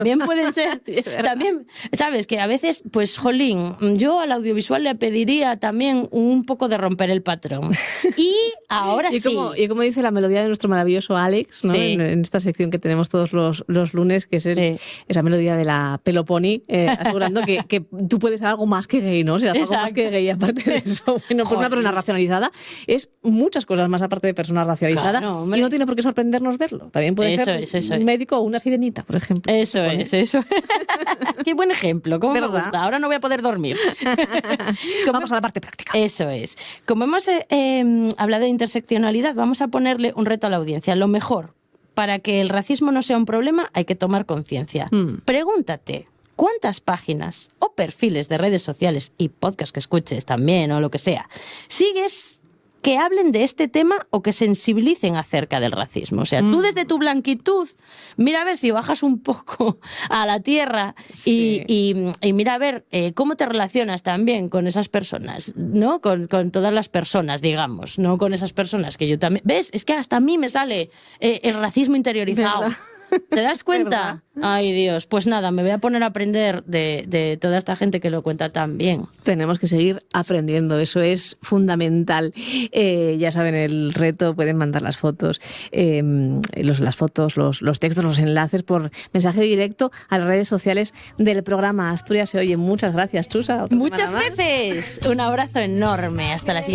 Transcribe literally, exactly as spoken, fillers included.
También pueden ser, también, sabes, que a veces, pues, jolín, yo al audiovisual le pediría también un poco de romper el patrón. Y ahora y sí. Como, y como dice la melodía de nuestro maravilloso Alex, ¿no? Sí. En, en esta sección que tenemos todos los, los lunes, que es el, sí. esa melodía de la Peloponi, eh, asegurando que, que tú puedes ser algo más que gay, ¿no? O sea, algo más que gay, aparte de eso. Bueno, pues una persona racionalizada es muchas cosas más aparte de persona racionalizada. Claro, y no tiene por qué sorprendernos verlo. También puede eso ser es, eso un es. médico o una sirenita, por ejemplo. Eso es, eso. Qué buen ejemplo, cómo ¿verdad? Me gusta. Ahora no voy a poder dormir. Vamos a la parte práctica. Eso es. Como hemos eh, eh, hablado de interseccionalidad, vamos a ponerle un reto a la audiencia. Lo mejor, para que el racismo no sea un problema, hay que tomar conciencia. Mm. Pregúntate, ¿cuántas páginas o perfiles de redes sociales y podcasts que escuches también o lo que sea, sigues que hablen de este tema o que sensibilicen acerca del racismo? O sea, mm. tú desde tu blanquitud, mira a ver si bajas un poco a la tierra sí. y, y, y mira a ver eh, cómo te relacionas también con esas personas, ¿no? Con, con todas las personas, digamos, no con esas personas que yo también... ¿Ves? Es que hasta a mí me sale eh, el racismo interiorizado. ¿Verdad? ¿Te das cuenta? Ay, Dios. Pues nada, me voy a poner a aprender de, de toda esta gente que lo cuenta tan bien. Tenemos que seguir aprendiendo, eso es fundamental. Eh, ya saben, el reto, pueden mandar las fotos, eh, los, las fotos, los, los textos, los enlaces por mensaje directo a las redes sociales del programa Asturias se oye. Muchas gracias, Chusa. Muchas veces. Un abrazo enorme. Hasta la siguiente.